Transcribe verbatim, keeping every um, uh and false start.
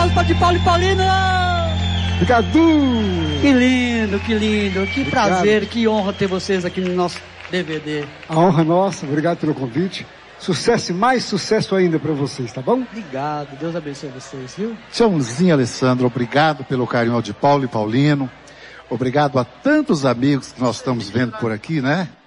palmas para de Paulo e Paulino! Obrigado! Que lindo, que lindo, que Obrigado. prazer, que honra ter vocês aqui no nosso D V D. A honra é nossa, obrigado pelo convite. Sucesso e mais sucesso ainda para vocês, tá bom? Obrigado, Deus abençoe vocês, viu? Tchauzinho, Alessandro, obrigado pelo carinho de Paulo e Paulino. Obrigado a tantos amigos que nós estamos vendo por aqui, né?